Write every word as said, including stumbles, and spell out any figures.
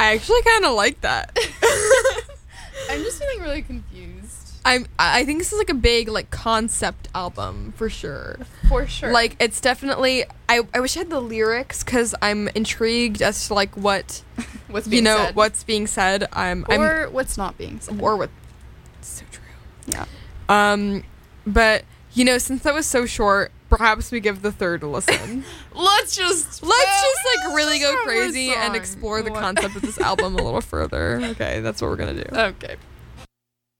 I actually kind of like that. I'm just feeling really confused. I'm. I think this is like a big like concept album for sure. For sure. Like it's definitely. I, I wish I had the lyrics because I'm intrigued as to like what what's being you know said. what's being said. I'm. Or I'm, what's not being said. Or what. So true. Yeah. Um, but you know, since that was so short, perhaps we give the third a listen. Let's just Let's just like really just go have a crazy and song. explore the What? concept of this album a little further. Okay, that's what we're gonna do. Okay.